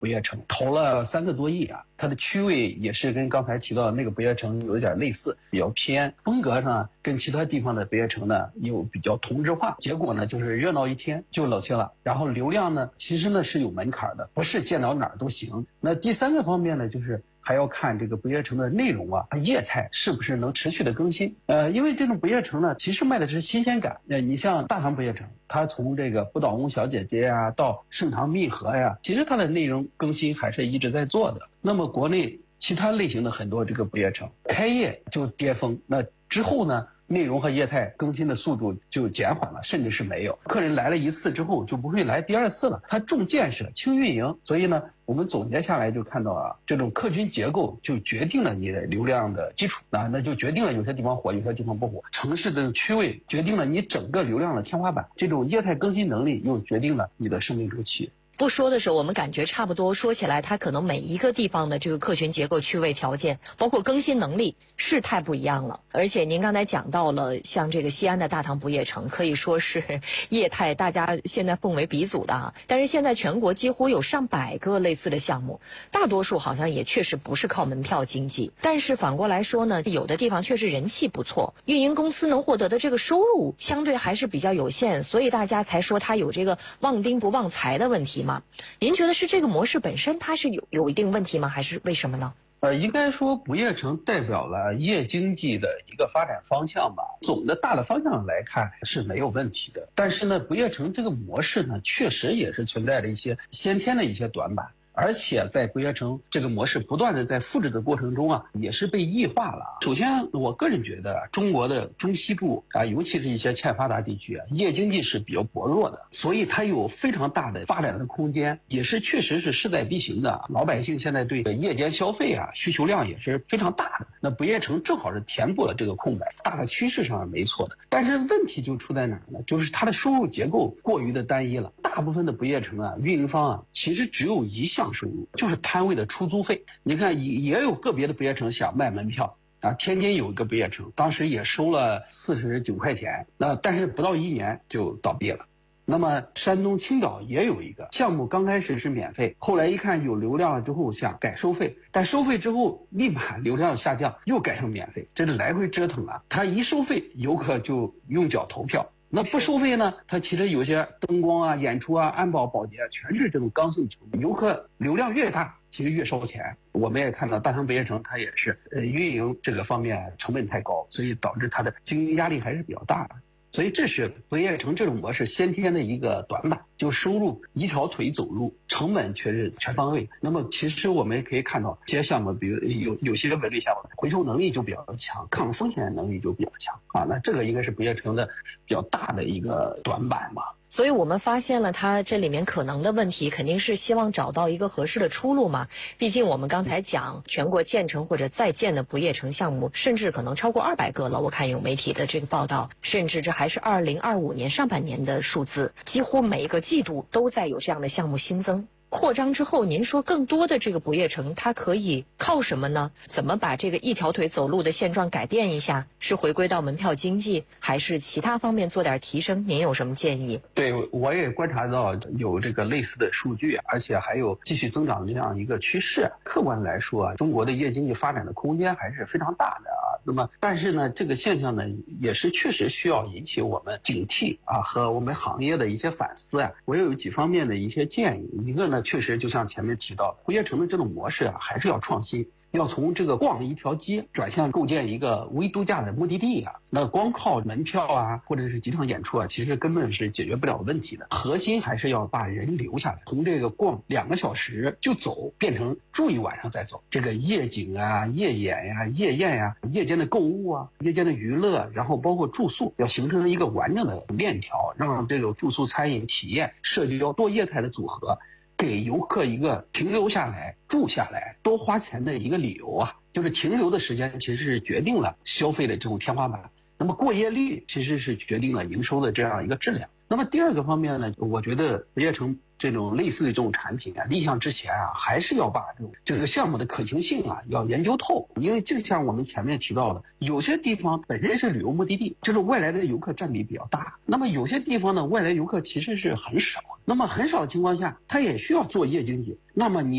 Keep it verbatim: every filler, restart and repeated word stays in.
不夜城，投了三个多亿啊。它的区位也是跟刚才提到的那个不夜城有点类似，比较偏，风格上跟其他地方的不夜城呢又比较同质化。结果呢就是热闹一天就冷清了，然后流量呢其实呢是有门槛的，不是建到哪儿都行。那第三个方面呢，就是还要看这个不夜城的内容啊，业态是不是能持续的更新。呃，因为这种不夜城呢，其实卖的是新鲜感。呃，你像大唐不夜城，它从这个不倒翁小姐姐呀、啊，到盛唐蜜盒呀，其实它的内容更新还是一直在做的。那么国内其他类型的很多这个不夜城开业就跌峰，那之后呢，内容和业态更新的速度就减缓了，甚至是没有。客人来了一次之后就不会来第二次了，它重建设轻运营。所以呢，我们总结下来就看到啊，这种客群结构就决定了你的流量的基础，那那就决定了有些地方火，有些地方不火。城市的区位决定了你整个流量的天花板，这种业态更新能力又决定了你的生命周期。 不说的时候我们感觉差不多，说起来它可能每一个地方的这个客群结构、区位条件包括更新能力是太不一样了。而且您刚才讲到了像这个西安的大唐不夜城可以说是业态大家现在奉为鼻祖的啊，但是现在全国几乎有上百个类似的项目，大多数好像也确实不是靠门票经济。但是反过来说呢，有的地方确实人气不错，运营公司能获得的这个收入相对还是比较有限，所以大家才说它有这个旺丁不旺财的问题嘛。您觉得是这个模式本身它是有有一定问题吗？还是为什么呢？ 呃，应该说不夜城代表了夜经济的一个发展方向吧。总的大的方向来看是没有问题的，但是呢，不夜城这个模式呢，确实也是存在着一些先天的一些短板。而且在不夜城这个模式不断的在复制的过程中啊，也是被异化了。首先，我个人觉得中国的中西部啊，尤其是一些欠发达地区啊，夜经济是比较薄弱的，所以它有非常大的发展的空间，也是确实是势在必行的。老百姓现在对夜间消费啊需求量也是非常大的，那不夜城正好是填补了这个空白，大的趋势上是没错的。但是问题就出在哪儿呢？就是它的收入结构过于的单一了。大部分的不夜城啊，运营方啊，其实只有一项收入，就是摊位的出租费。你看也也有个别的不夜城想卖门票啊，天津有一个不夜城，当时也收了四十九块钱，那但是不到一年就倒闭了。那么山东青岛也有一个项目，刚开始是免费，后来一看有流量了之后想改收费，但收费之后立马流量下降，又改成免费，这是来回折腾啊。他一收费，游客就用脚投票。那不收费呢？它其实有些灯光啊、演出啊、安保保洁全是这种刚性成本。游客流量越大，其实越烧钱。我们也看到大唐不夜城，它也是呃运营这个方面成本太高，所以导致它的经营压力还是比较大的。所以这是不夜城这种模式先天的一个短板，就收入一条腿走路，成本却是全方位。那么其实我们也可以看到一些项目，比如有有些文旅项目回收能力就比较强，抗风险能力就比较强啊。那这个应该是不夜城的比较大的一个短板吧。 所以我们发现了它这里面可能的问题，肯定是希望找到一个合适的出路嘛。毕竟我们刚才讲全国建成或者在建的不夜城项目，甚至可能超过二百个了。我看有媒体的这个报道，甚至这还是二零二五年上半年的数字，几乎每个季度都在有这样的项目新增。扩张之后，您说更多的这个不夜城，它可以靠什么呢？怎么把这个一条腿走路的现状改变一下？是回归到门票经济，还是其他方面做点提升？您有什么建议？ 对，我也观察到有这个类似的数据，而且还有继续增长的这样一个趋势。客观来说啊，中国的夜经济发展的空间还是非常大的啊。那么，但是呢，这个现象呢，也是确实需要引起我们警惕啊，和我们行业的一些反思啊。我也有几方面的一些建议。一个呢，确实就像前面提到，不夜城的这种模式啊，还是要创新。要从这个逛一条街转向构建一个微度假的目的地啊，那光靠门票啊或者是几场演出啊，其实根本是解决不了问题的。核心还是要把人留下来，从这个逛两个小时就走变成住一晚上再走。这个夜景啊、夜演呀、夜宴呀、夜间的购物啊、夜间的娱乐，然后包括住宿，要形成一个完整的链条，让这个住宿、餐饮、体验、社交多业态的组合，给游客一个停留下来、住下来、多花钱的一个理由啊。就是停留的时间其实是决定了消费的这种天花板，那么过夜率其实是决定了营收的这样一个质量。 那么第二个方面呢，我觉得不夜城这种类似的这种产品啊，立项之前啊，还是要把这种这个项目的可行性啊要研究透。因为就像我们前面提到的，有些地方本身是旅游目的地，就是外来的游客占比比较大。那么有些地方呢，外来游客其实是很少。那么很少的情况下，它也需要做夜经济。那么你